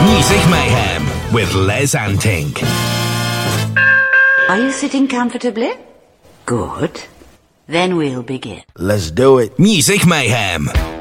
Music Mayhem with Les Antink. Are you sitting comfortably? Good. Then we'll begin. Let's do it. Music Mayhem.